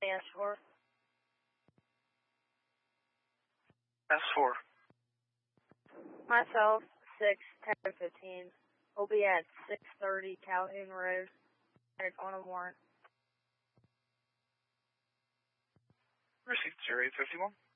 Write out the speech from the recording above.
S4. S4. Myself, 6/10/15. Will be at 630 Calhoun Road. On a warrant. Received 0851.